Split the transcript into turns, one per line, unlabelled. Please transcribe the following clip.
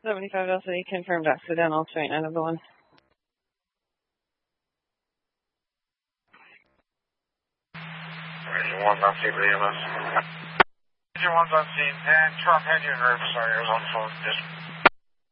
75 LCD confirmed accidental to 89 of the one.
Engine 1's on scene with EMS. Engine 1's on scene, and truck engine roof, sorry, I was on the phone. Just